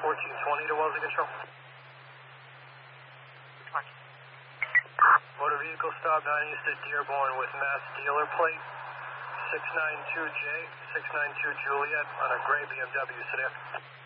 1420 to Wellesley Control. Motor vehicle stop 9 east at Dearborn with Mass dealer plate 692J, 692 Juliet on a gray BMW sedan.